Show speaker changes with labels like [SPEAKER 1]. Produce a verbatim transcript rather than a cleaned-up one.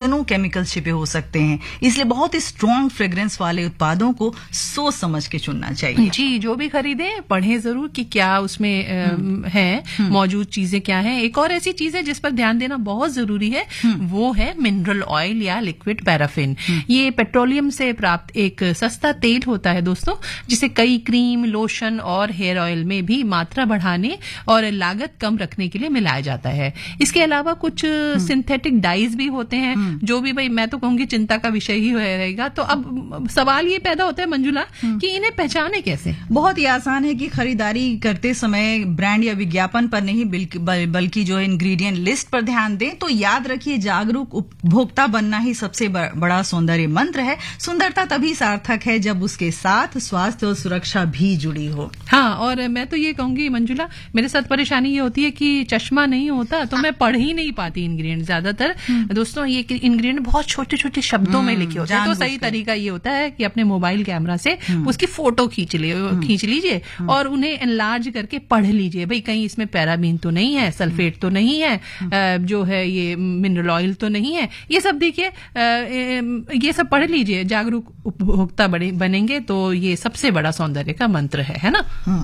[SPEAKER 1] कितनों केमिकल्स छिपे हो सकते हैं। इसलिए बहुत ही स्ट्रॉन्ग फ्रेग्रेंस वाले उत्पादों को सोच समझ के चुनना चाहिए।
[SPEAKER 2] जी, जो भी खरीदे पढ़े जरूर कि क्या उसमें है, मौजूद चीजें क्या है। एक और ऐसी चीज है जिस पर ध्यान देना बहुत जरूरी है, वो है मिनरल ऑयल या लिक्विड पैराफिन। ये पेट्रोलियम से प्राप्त एक सस्ता तेल होता है दोस्तों, जिसे कई क्रीम, लोशन और हेयर ऑयल में भी मात्रा बढ़ाने और लागत कम रखने के लिए मिलाया जाता है। इसके अलावा कुछ सिंथेटिक डाइज भी होते हैं, जो भी भाई मैं तो कहूंगी चिंता का विषय ही रहेगा। तो अब सवाल ये पैदा होता है मंजुला कि इन्हें पहचाने कैसे।
[SPEAKER 1] बहुत ही आसान है कि खरीदारी करते समय ब्रांड या विज्ञापन पर नहीं बल्कि बल्कि जो है इंग्रेडिएंट लिस्ट पर ध्यान दें। तो याद रखिए, जागरूक उपभोक्ता बनना ही सबसे बड़ा सौंदर्य मंत्र है। सुंदरता तभी सार्थक है जब उसके साथ स्वास्थ्य और सुरक्षा भी जुड़ी हो।
[SPEAKER 2] हाँ, और मैं तो ये कहूंगी मंजुला, मेरे साथ परेशानी ये होती है कि चश्मा नहीं होता तो मैं पढ़ ही नहीं पाती इंग्रेडिएंट। ज्यादातर दोस्तों ये इंग्रेडिएंट बहुत छोटे छोटे शब्दों में लिखे होते हैं। तो सही तरीका ये होता है कि अपने मोबाइल कैमरा से उसकी फोटो खींच ले खींच लीजिए और उन्हें एनलार्ज करके पढ़ लीजिए। भाई कहीं इसमें पैराबीन तो नहीं है, सल्फेट तो नहीं है, जो है ये मिनरल ऑयल तो नहीं है। ये सब देखिए, ये सब पढ़ लीजिए। जागरूक उपभोक्ता बनेंगे तो ये सबसे बड़ा सौंदर्य का मंत्र है, है ना।